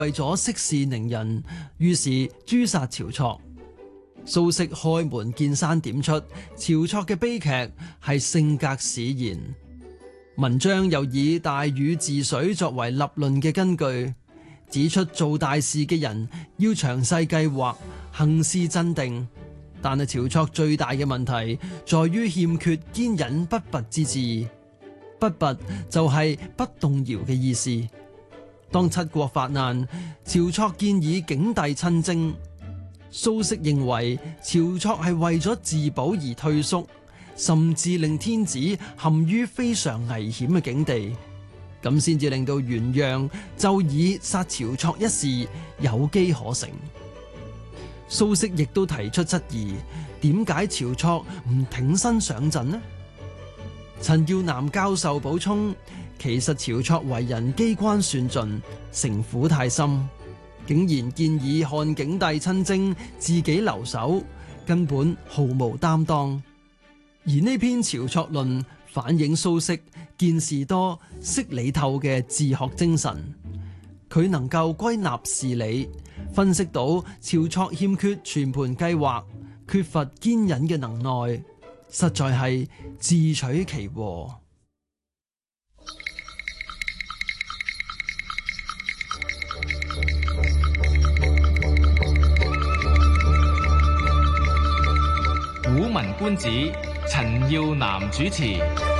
為咗息事寧人，於是誅殺晁錯。蘇軾開門見山點出晁錯嘅悲劇係性格使然。文章又以大禹治水作為立論嘅根據，指出做大事嘅人要詳細計劃，行事鎮定。但係晁錯最大嘅問題在於欠缺堅忍不拔之志。不拔就係不動搖嘅意思。當七國發難，晁錯建議景帝親征。蘇軾認為晁錯係為咗自保而退縮，甚至令天子陷於非常危險嘅境地，咁先至令到袁讓就以殺晁錯一事有機可乘。蘇軾亦都提出質疑，點解晁錯唔挺身上陣呢？陳耀南教授補充，其實晁錯為人機關算盡，城府太深，竟然建議漢景帝親征，自己留守，根本毫無擔當。而呢篇晁錯論反映蘇軾見事多、識理透嘅治學精神，佢能夠歸納事理，分析到晁錯欠缺全盤計劃，缺乏堅忍嘅能耐，實在係自取其禍。 古文觀止，陳耀南主持。